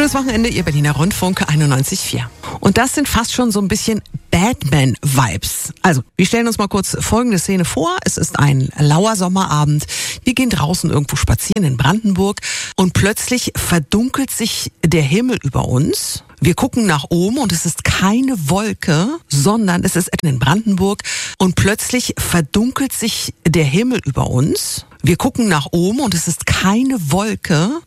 Schönes Wochenende, Ihr Berliner Rundfunk 91.4. Und das sind fast schon so ein bisschen Batman-Vibes. Also, wir stellen uns mal kurz folgende Szene vor. Es ist ein lauer Sommerabend. Wir gehen draußen irgendwo spazieren in Brandenburg und plötzlich verdunkelt sich der Himmel über uns. Wir gucken nach oben und es ist keine Wolke, sondern es ist in Brandenburg und plötzlich verdunkelt sich der Himmel über uns. Wir gucken nach oben und es ist keine Wolke,